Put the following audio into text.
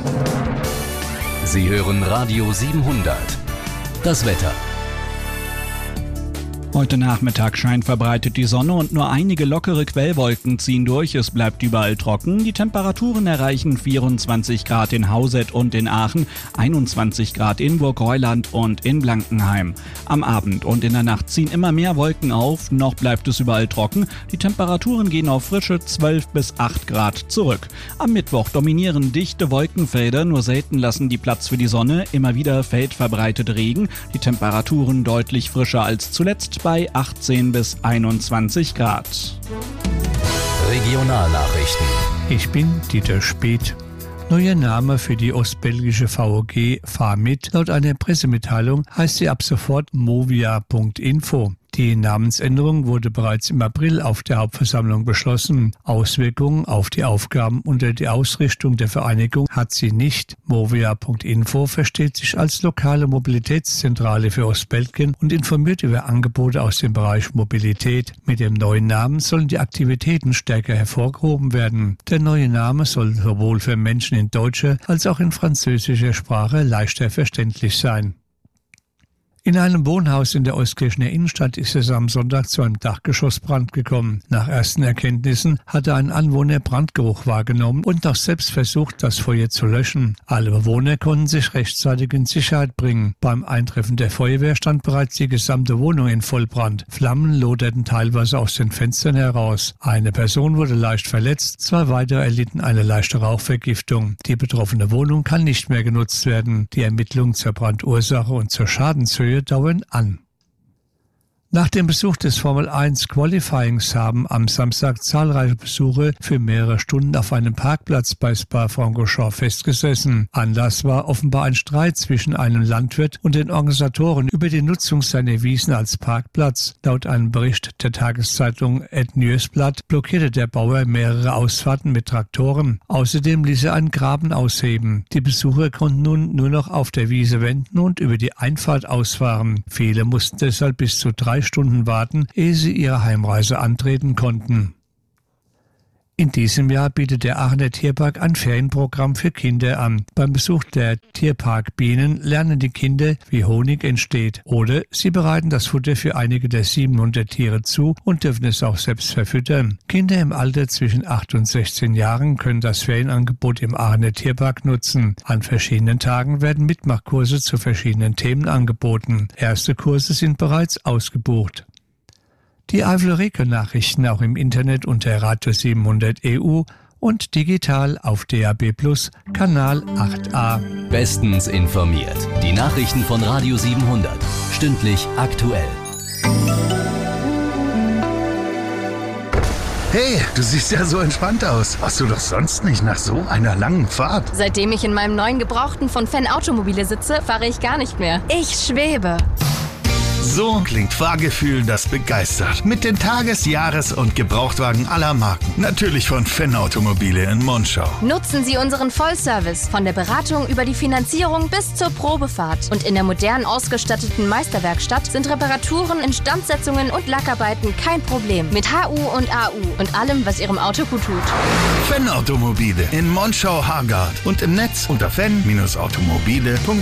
Sie hören Radio 700. Das Wetter. Heute Nachmittag scheint verbreitet die Sonne und nur einige lockere Quellwolken ziehen durch. Es bleibt überall trocken. Die Temperaturen erreichen 24 Grad in Hauset und in Aachen, 21 Grad in Burgreuland und in Blankenheim. Am Abend und in der Nacht ziehen immer mehr Wolken auf. Noch bleibt es überall trocken. Die Temperaturen gehen auf frische 12 bis 8 Grad zurück. Am Mittwoch dominieren dichte Wolkenfelder. Nur selten lassen die Platz für die Sonne. Immer wieder fällt verbreitet Regen. Die Temperaturen deutlich frischer als zuletzt bei 18 bis 21 Grad. Regionalnachrichten. Ich bin Dieter Speth. Neuer Name für die ostbelgische VOG Farmit. Laut einer Pressemitteilung heißt sie ab sofort movia.info. Die Namensänderung wurde bereits im April auf der Hauptversammlung beschlossen. Auswirkungen auf die Aufgaben unter die Ausrichtung der Vereinigung hat sie nicht. Movia.info versteht sich als lokale Mobilitätszentrale für Ostbelgien und informiert über Angebote aus dem Bereich Mobilität. Mit dem neuen Namen sollen die Aktivitäten stärker hervorgehoben werden. Der neue Name soll sowohl für Menschen in deutscher als auch in französischer Sprache leichter verständlich sein. In einem Wohnhaus in der Euskirchener Innenstadt ist es am Sonntag zu einem Dachgeschossbrand gekommen. Nach ersten Erkenntnissen hatte ein Anwohner Brandgeruch wahrgenommen und noch selbst versucht, das Feuer zu löschen. Alle Bewohner konnten sich rechtzeitig in Sicherheit bringen. Beim Eintreffen der Feuerwehr stand bereits die gesamte Wohnung in Vollbrand. Flammen loderten teilweise aus den Fenstern heraus. Eine Person wurde leicht verletzt, 2 weitere erlitten eine leichte Rauchvergiftung. Die betroffene Wohnung kann nicht mehr genutzt werden. Die Ermittlungen zur Brandursache und zur Schadenshöhe dauern an. Nach dem Besuch des Formel 1 Qualifyings haben am Samstag zahlreiche Besucher für mehrere Stunden auf einem Parkplatz bei Spa-Francorchamps festgesessen. Anlass war offenbar ein Streit zwischen einem Landwirt und den Organisatoren über die Nutzung seiner Wiesen als Parkplatz. Laut einem Bericht der Tageszeitung Het Nieuwsblad blockierte der Bauer mehrere Ausfahrten mit Traktoren. Außerdem ließ er einen Graben ausheben. Die Besucher konnten nun nur noch auf der Wiese wenden und über die Einfahrt ausfahren. Viele mussten deshalb bis zu 3 Stunden warten, ehe sie ihre Heimreise antreten konnten. In diesem Jahr bietet der Aachener Tierpark ein Ferienprogramm für Kinder an. Beim Besuch der Tierpark Bienen lernen die Kinder, wie Honig entsteht. Oder sie bereiten das Futter für einige der 700 Tiere zu und dürfen es auch selbst verfüttern. Kinder im Alter zwischen 8 und 16 Jahren können das Ferienangebot im Aachener Tierpark nutzen. An verschiedenen Tagen werden Mitmachkurse zu verschiedenen Themen angeboten. Erste Kurse sind bereits ausgebucht. Die Eifel-Reke-Nachrichten auch im Internet unter Radio 700 EU und digital auf DAB+ Kanal 8a. Bestens informiert. Die Nachrichten von Radio 700. Stündlich aktuell. Hey, du siehst ja so entspannt aus. Warst du doch sonst nicht nach so einer langen Fahrt? Seitdem ich in meinem neuen Gebrauchten von Fan Automobile sitze, fahre ich gar nicht mehr. Ich schwebe. So klingt Fahrgefühl, das begeistert. Mit den Tages-, Jahres- und Gebrauchtwagen aller Marken. Natürlich von Fan Automobile in Monschau. Nutzen Sie unseren Vollservice von der Beratung über die Finanzierung bis zur Probefahrt. Und in der modern ausgestatteten Meisterwerkstatt sind Reparaturen, Instandsetzungen und Lackarbeiten kein Problem. Mit HU und AU und allem, was Ihrem Auto gut tut. Fan Automobile in Monschau-Hargard und im Netz unter fan-automobile.de.